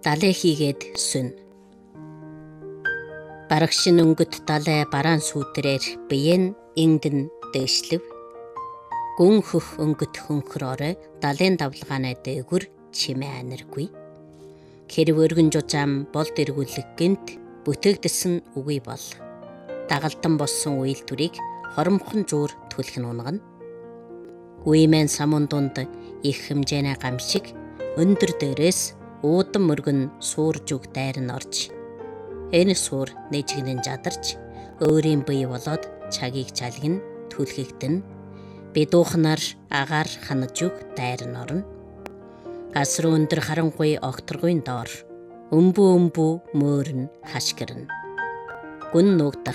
далай хийгээд сүн. Барагшин өнгөт далай бараан сүүтрээр биеэн ингэн дээшлэв. Гүн хөх өнгөт хөнхрөөрэ далайн давлгаанаа дээгүр чимээ аниргүй. Хэрв өргөн жужаам болд эргүүлэг гинт бүтээгдсэн үгүй бол дагалдан болсон үйлдвэрийг хоромхон зуур түлхэн унгана. Үемэн самун дунд их хэмжээний гамшиг өндөр дээрээс уудан мөргөн суурж уг дайр нь орж энэ суур нэжгэнэн жадарч өөрийн бие болоод чагийг чалгин түлхэгдэн бидуухнаар агаар ханаж уг дайр нь орно. Гас руу өндөр харангуй огторгойн доор өмбөө мөөрн хашгирна. Гүн нуугдах